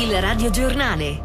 Il radiogiornale.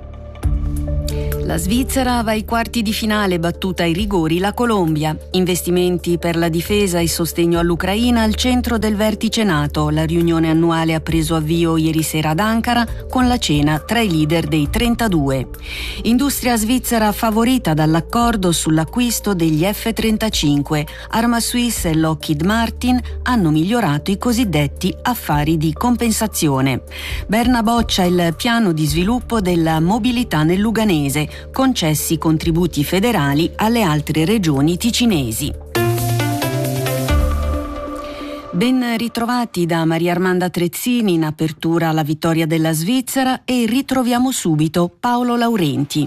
La Svizzera va ai quarti di finale, battuta ai rigori la Colombia. Investimenti per la difesa e sostegno all'Ucraina al centro del vertice NATO. La riunione annuale ha preso avvio ieri sera ad Ankara con la cena tra i leader dei 32. Industria svizzera favorita dall'accordo sull'acquisto degli F-35. Arma Suisse e Lockheed Martin hanno migliorato i cosiddetti affari di compensazione. Berna boccia il piano di sviluppo della mobilità nel Luganese, concessi contributi federali alle altre regioni ticinesi. Ben ritrovati da Maria Armanda Trezzini in apertura alla vittoria della Svizzera e ritroviamo subito Paolo Laurenti.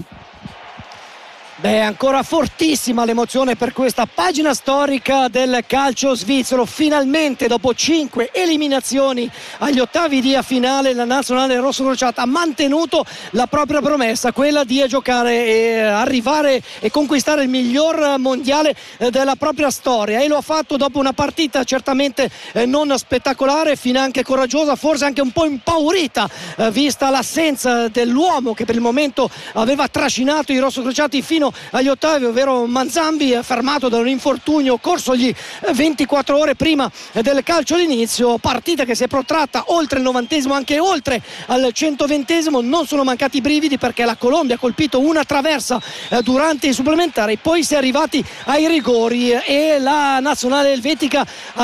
Ancora fortissima l'emozione per questa pagina storica del calcio svizzero. Finalmente, dopo 5 eliminazioni agli ottavi di finale, la nazionale rossocrociata ha mantenuto la propria promessa, quella di giocare e arrivare e conquistare il miglior mondiale della propria storia, e lo ha fatto dopo una partita certamente non spettacolare, finanche coraggiosa, forse anche un po' impaurita, vista l'assenza dell'uomo che per il momento aveva trascinato i rossocrociati fino agli ottavi, ovvero Manzambi, fermato da un infortunio corsogli 24 ore prima del calcio d'inizio. Partita che si è protratta oltre il 90esimo, anche oltre al 120esimo. Non sono mancati i brividi perché la Colombia ha colpito una traversa durante i supplementari, poi si è arrivati ai rigori e la nazionale elvetica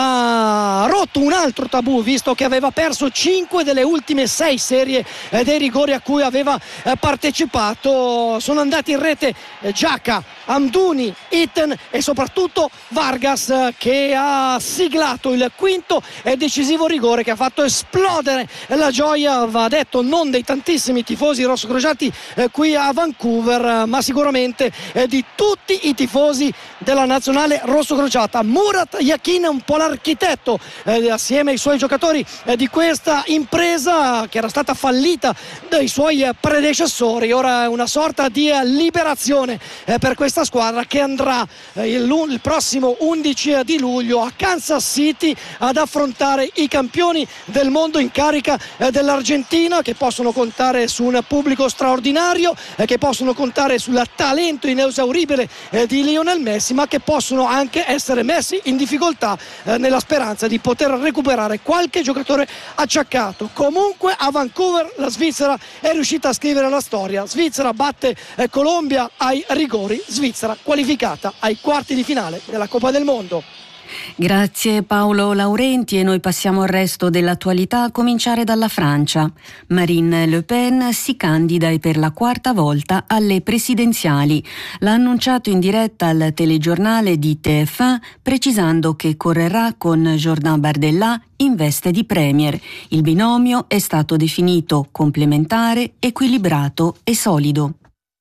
ha rotto un altro tabù, visto che aveva perso 5 delle ultime 6 serie dei rigori a cui aveva partecipato. Sono andati in rete Giaca, Amdouni, Itten e soprattutto Vargas, che ha siglato il quinto e decisivo rigore che ha fatto esplodere la gioia, va detto, non dei tantissimi tifosi rossocrociati qui a Vancouver, ma sicuramente di tutti i tifosi della nazionale rossocrociata. Murat Yakin è un po' l'architetto assieme ai suoi giocatori di questa impresa che era stata fallita dai suoi predecessori. Ora è una sorta di liberazione per questa squadra che andrà il prossimo 11 di luglio a Kansas City ad affrontare i campioni del mondo in carica dell'Argentina, che possono contare su un pubblico straordinario, che possono contare sul talento inesauribile di Lionel Messi, ma che possono anche essere messi in difficoltà nella speranza di poter recuperare qualche giocatore acciaccato. Comunque a Vancouver la Svizzera è riuscita a scrivere la storia. Svizzera batte Colombia ai rigori, Svizzera qualificata ai quarti di finale della Coppa del Mondo. Grazie Paolo Laurenti, e noi passiamo al resto dell'attualità, a cominciare dalla Francia. Marine Le Pen si candida e per la quarta volta alle presidenziali. L'ha annunciato in diretta al telegiornale di TF1, precisando che correrà con Jordan Bardella in veste di premier. Il binomio è stato definito complementare, equilibrato e solido.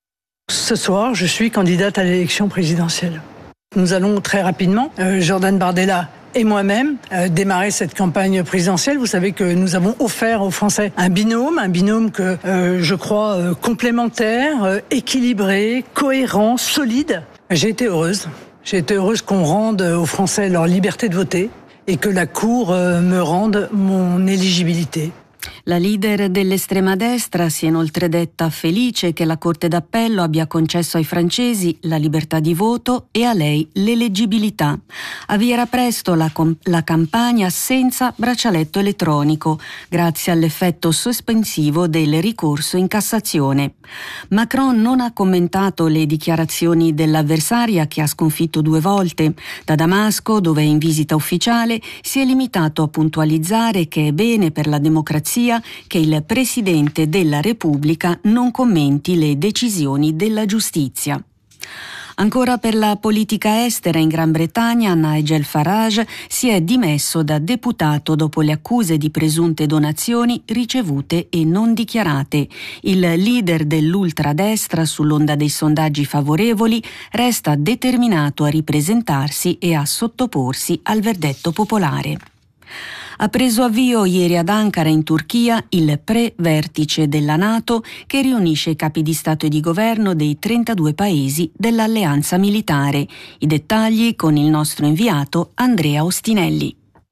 Ce soir, je suis candidate à l'élection présidentielle. Nous allons très rapidement, Jordan Bardella et moi-même, démarrer cette campagne présidentielle. Vous savez que nous avons offert aux Français un binôme que je crois complémentaire, équilibré, cohérent, solide. J'ai été heureuse qu'on rende aux Français leur liberté de voter et que la Cour me rende mon éligibilité. La leader dell'estrema destra si è inoltre detta felice che la Corte d'Appello abbia concesso ai francesi la libertà di voto e a lei l'eleggibilità. Avvierà presto la campagna senza braccialetto elettronico, grazie all'effetto sospensivo del ricorso in Cassazione. Macron non ha commentato le dichiarazioni dell'avversaria, che ha sconfitto 2 volte. Da Damasco, dove è in visita ufficiale, si è limitato a puntualizzare che è bene per la democrazia che il Presidente della Repubblica non commenti le decisioni della giustizia. Ancora per la politica estera, in Gran Bretagna Nigel Farage si è dimesso da deputato dopo le accuse di presunte donazioni ricevute e non dichiarate. Il leader dell'ultradestra, sull'onda dei sondaggi favorevoli, resta determinato a ripresentarsi e a sottoporsi al verdetto popolare. Ha preso avvio ieri ad Ankara, in Turchia, il pre-vertice della NATO che riunisce i capi di Stato e di Governo dei 32 paesi dell'alleanza militare. I dettagli con il nostro inviato Andrea Ostinelli.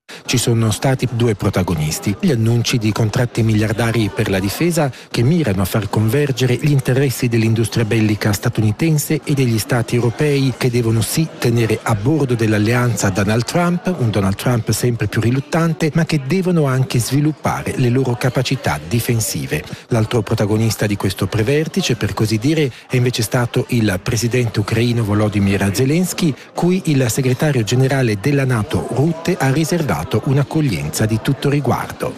Ci sono stati due protagonisti, gli annunci di contratti miliardari per la difesa che mirano a far convergere gli interessi dell'industria bellica statunitense e degli stati europei che devono sì tenere a bordo dell'alleanza Donald Trump, un Donald Trump sempre più riluttante, ma che devono anche sviluppare le loro capacità difensive. L'altro protagonista di questo prevertice, per così dire, è invece stato il presidente ucraino Volodymyr Zelensky, cui il segretario generale della NATO Rutte ha riservato un'accoglienza di tutto riguardo.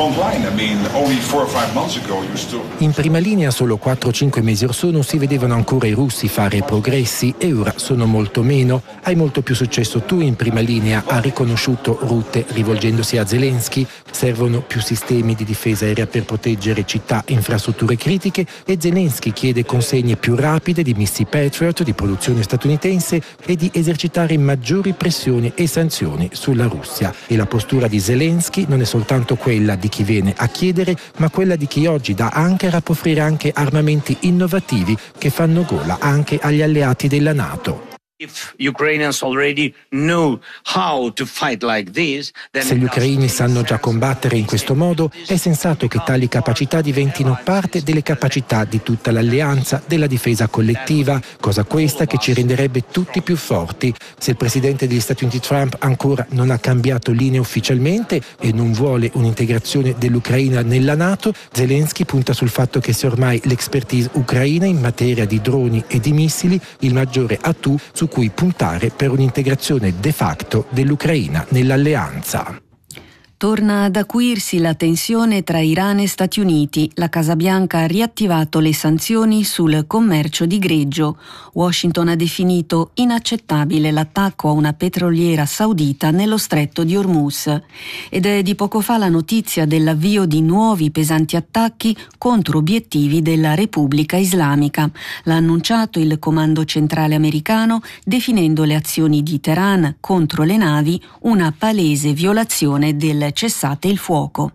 In prima linea solo 4-5 mesi or sono si vedevano ancora i russi fare progressi e ora sono molto meno. Hai molto più successo tu in prima linea, ha riconosciuto Rutte rivolgendosi a Zelensky. Servono più sistemi di difesa aerea per proteggere città e infrastrutture critiche e Zelensky chiede consegne più rapide di missili Patriot di produzione statunitense e di esercitare maggiori pressioni e sanzioni sulla Russia. E la postura di Zelensky non è soltanto quella di chi viene a chiedere, ma quella di chi oggi da Ankara può offrire anche armamenti innovativi che fanno gola anche agli alleati della NATO. Se gli ucraini sanno già combattere in questo modo, è sensato che tali capacità diventino parte delle capacità di tutta l'alleanza della difesa collettiva, cosa questa che ci renderebbe tutti più forti. Se il presidente degli Stati Uniti Trump ancora non ha cambiato linea ufficialmente e non vuole un'integrazione dell'Ucraina nella NATO, Zelensky punta sul fatto che sia ormai l'expertise ucraina in materia di droni e di missili il maggiore atu su cui puntare per un'integrazione de facto dell'Ucraina nell'alleanza. Torna ad acuirsi la tensione tra Iran e Stati Uniti. La Casa Bianca ha riattivato le sanzioni sul commercio di greggio. Washington ha definito inaccettabile l'attacco a una petroliera saudita nello stretto di Hormuz. Ed è di poco fa la notizia dell'avvio di nuovi pesanti attacchi contro obiettivi della Repubblica Islamica. L'ha annunciato il Comando Centrale americano, definendo le azioni di Teheran contro le navi una palese violazione del cessate il fuoco.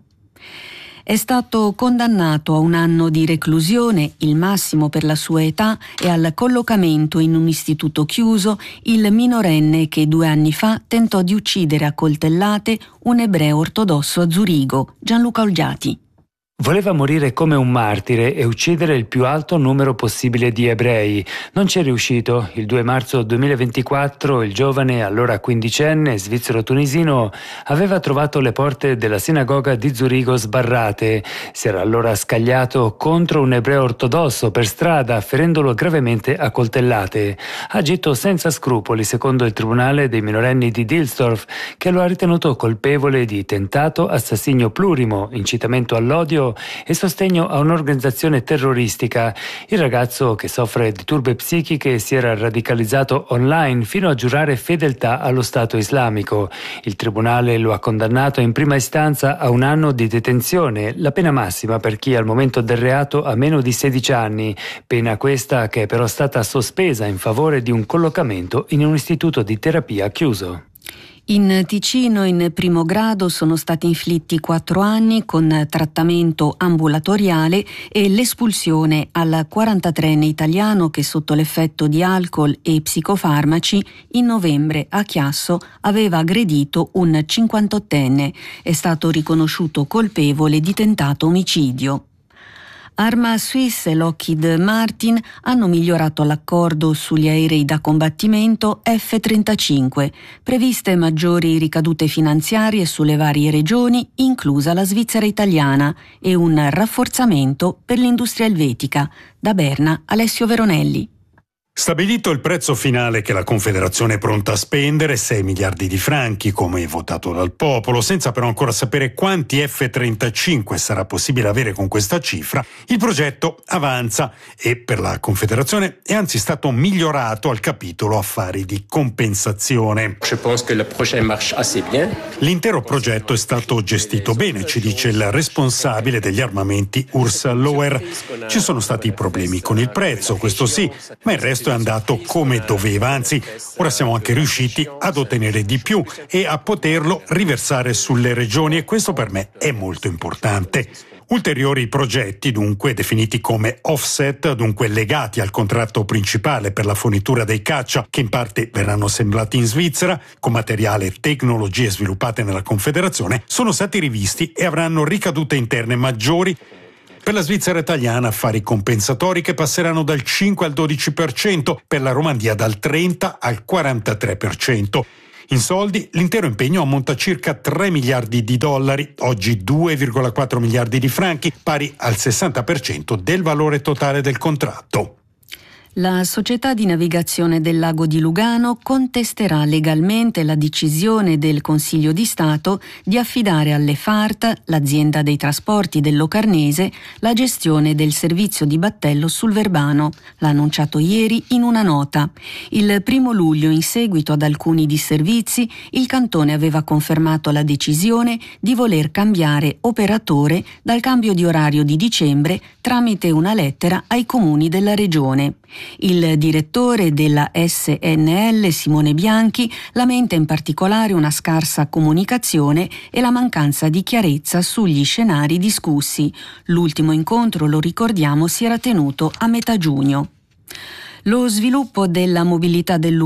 È stato condannato a 1 anno di reclusione, il massimo per la sua età, e al collocamento in un istituto chiuso il minorenne che 2 anni fa tentò di uccidere a coltellate un ebreo ortodosso a Zurigo, Gianluca Olgiati. Voleva morire come un martire e uccidere il più alto numero possibile di ebrei. Non ci è riuscito. Il 2 marzo 2024 il giovane, allora quindicenne, svizzero-tunisino, aveva trovato le porte della sinagoga di Zurigo sbarrate. Si era allora scagliato contro un ebreo ortodosso per strada, ferendolo gravemente a coltellate. Ha agito senza scrupoli, secondo il tribunale dei minorenni di Dilsdorf, che lo ha ritenuto colpevole di tentato assassinio plurimo, incitamento all'odio e sostegno a un'organizzazione terroristica. Il ragazzo, che soffre di turbe psichiche, si era radicalizzato online fino a giurare fedeltà allo Stato islamico. Il tribunale lo ha condannato in prima istanza a 1 anno di detenzione, la pena massima per chi al momento del reato ha meno di 16 anni, pena questa che è però stata sospesa in favore di un collocamento in un istituto di terapia chiuso. In Ticino in primo grado sono stati inflitti 4 anni con trattamento ambulatoriale e l'espulsione al 43enne italiano che sotto l'effetto di alcol e psicofarmaci in novembre a Chiasso aveva aggredito un 58enne. È stato riconosciuto colpevole di tentato omicidio. Arma Swiss e Lockheed Martin hanno migliorato l'accordo sugli aerei da combattimento F-35, previste maggiori ricadute finanziarie sulle varie regioni, inclusa la Svizzera italiana, e un rafforzamento per l'industria elvetica. Da Berna, Alessio Veronelli. Stabilito il prezzo finale che la Confederazione è pronta a spendere, 6 miliardi di franchi, come votato dal popolo, senza però ancora sapere quanti F-35 sarà possibile avere con questa cifra, il progetto avanza e per la Confederazione è anzi stato migliorato al capitolo affari di compensazione. L'intero progetto è stato gestito bene, ci dice il responsabile degli armamenti Urs Loher. Ci sono stati problemi con il prezzo, questo sì, ma il resto questo è andato come doveva, anzi ora siamo anche riusciti ad ottenere di più e a poterlo riversare sulle regioni, e questo per me è molto importante. Ulteriori progetti, dunque, definiti come offset, dunque legati al contratto principale per la fornitura dei caccia, che in parte verranno assemblati in Svizzera, con materiale e tecnologie sviluppate nella Confederazione, sono stati rivisti e avranno ricadute interne maggiori. Per la Svizzera italiana, affari compensatori che passeranno dal 5 al 12%, per la Romandia dal 30 al 43%. In soldi, l'intero impegno ammonta a circa 3 miliardi di dollari, oggi 2,4 miliardi di franchi, pari al 60% del valore totale del contratto. La società di navigazione del lago di Lugano contesterà legalmente la decisione del Consiglio di Stato di affidare alle FART, l'azienda dei trasporti del Locarnese, la gestione del servizio di battello sul Verbano. L'ha annunciato ieri in una nota. Il 1 luglio, in seguito ad alcuni disservizi, il cantone aveva confermato la decisione di voler cambiare operatore dal cambio di orario di dicembre tramite una lettera ai comuni della regione. Il direttore della SNL, Simone Bianchi, lamenta in particolare una scarsa comunicazione e la mancanza di chiarezza sugli scenari discussi. L'ultimo incontro, lo ricordiamo, si era tenuto a metà giugno. Lo sviluppo della mobilità del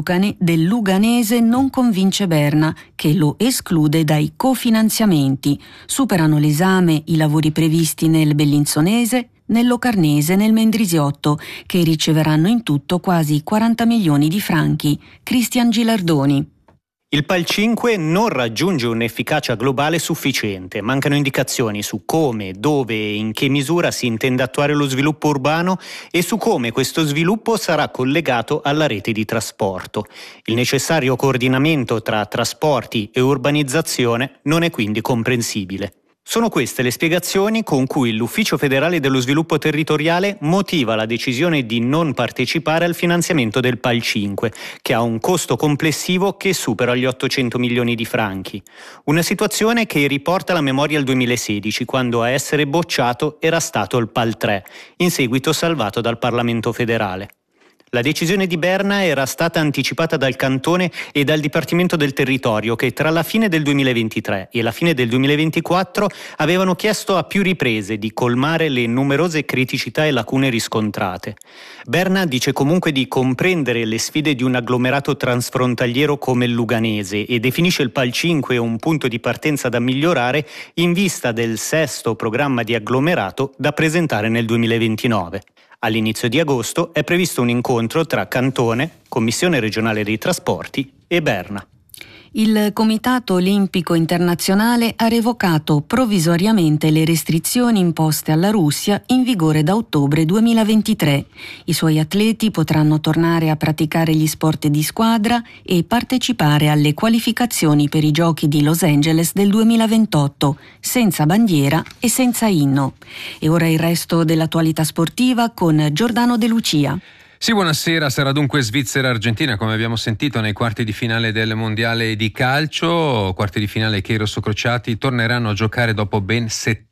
Luganese non convince Berna, che lo esclude dai cofinanziamenti. Superano l'esame i lavori previsti nel Bellinzonese, nel Locarnese e nel Mendrisiotto, che riceveranno in tutto quasi 40 milioni di franchi. Cristian Gilardoni. Il PAL 5 non raggiunge un'efficacia globale sufficiente, mancano indicazioni su come, dove e in che misura si intende attuare lo sviluppo urbano e su come questo sviluppo sarà collegato alla rete di trasporto. Il necessario coordinamento tra trasporti e urbanizzazione non è quindi comprensibile. Sono queste le spiegazioni con cui l'Ufficio federale dello sviluppo territoriale motiva la decisione di non partecipare al finanziamento del PAL 5, che ha un costo complessivo che supera gli 800 milioni di franchi. Una situazione che riporta la memoria al 2016, quando a essere bocciato era stato il PAL 3, in seguito salvato dal Parlamento federale. La decisione di Berna era stata anticipata dal Cantone e dal Dipartimento del Territorio, che tra la fine del 2023 e la fine del 2024 avevano chiesto a più riprese di colmare le numerose criticità e lacune riscontrate. Berna dice comunque di comprendere le sfide di un agglomerato transfrontaliero come il Luganese e definisce il PAL 5 un punto di partenza da migliorare in vista del 6° programma di agglomerato da presentare nel 2029. All'inizio di agosto è previsto un incontro tra Cantone, Commissione regionale dei trasporti e Berna. Il Comitato Olimpico Internazionale ha revocato provvisoriamente le restrizioni imposte alla Russia in vigore da ottobre 2023. I suoi atleti potranno tornare a praticare gli sport di squadra e partecipare alle qualificazioni per i Giochi di Los Angeles del 2028, senza bandiera e senza inno. E ora il resto dell'attualità sportiva con Giordano De Lucia. Sì, buonasera. Sarà dunque Svizzera-Argentina, come abbiamo sentito, nei quarti di finale del mondiale di calcio, quarti di finale che i rossocrociati torneranno a giocare dopo ben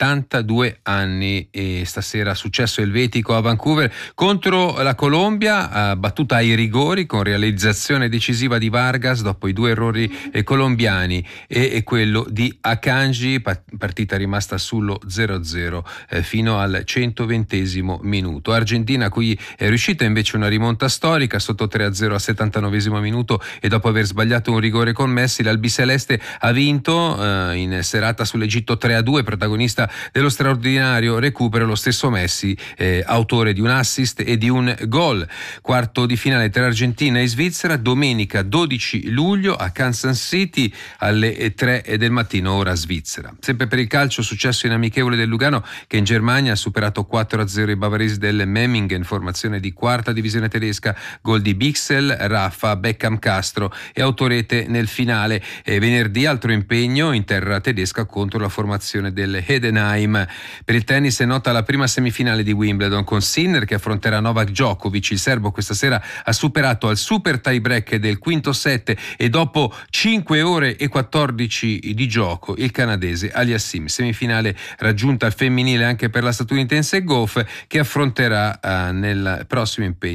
72 anni e stasera successo elvetico a Vancouver contro la Colombia, battuta ai rigori con realizzazione decisiva di Vargas dopo i 2 errori colombiani e quello di Akanji, partita rimasta sullo 0-0 fino al 120° minuto. Argentina, a cui è riuscita invece una rimonta storica sotto 3-0 al 79° minuto e dopo aver sbagliato un rigore con Messi, l'albiceleste ha vinto in serata sull'Egitto 3-2, protagonista dello straordinario recupero lo stesso Messi, autore di un assist e di un gol. Quarto di finale tra Argentina e Svizzera domenica 12 luglio a Kansas City alle 3 del mattino ora Svizzera. Sempre per il calcio, successo in amichevole del Lugano che in Germania ha superato 4-0 i bavaresi del Memmingen, formazione di quarta divisione tedesca, gol di Bixel, Raffa, Beckham, Castro e autorete nel finale. Venerdì altro impegno in terra tedesca contro la formazione del Heidenheim. Per il tennis è nota la prima semifinale di Wimbledon con Sinner che affronterà Novak Djokovic. Il serbo questa sera ha superato al super tie break del quinto set e dopo 5 ore e 14 di gioco il canadese Aliassim. Semifinale raggiunta al femminile anche per la statunitense Goff che affronterà nel prossimo impegno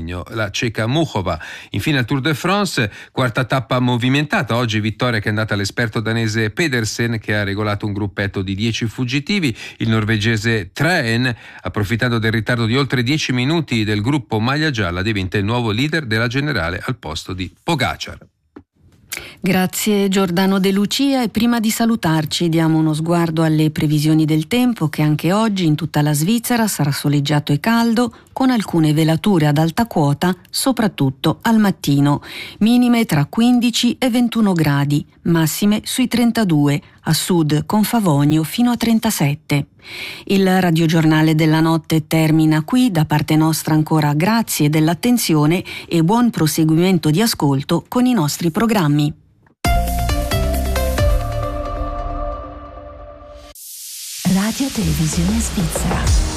segno la ceca Muchova. Infine al Tour de France, quarta tappa movimentata, oggi vittoria che è andata all'esperto danese Pedersen, che ha regolato un gruppetto di 10 fuggitivi. Il norvegese Træen, approfittando del ritardo di oltre 10 minuti del gruppo maglia gialla, diventa il nuovo leader della generale al posto di Pogačar. Grazie Giordano De Lucia, e prima di salutarci diamo uno sguardo alle previsioni del tempo, che anche oggi in tutta la Svizzera sarà soleggiato e caldo, con alcune velature ad alta quota, soprattutto al mattino. Minime tra 15 e 21 gradi, massime sui 32, a sud con Favonio fino a 37. Il radiogiornale della notte termina qui, da parte nostra ancora grazie dell'attenzione e buon proseguimento di ascolto con i nostri programmi. Radio Televisione Svizzera.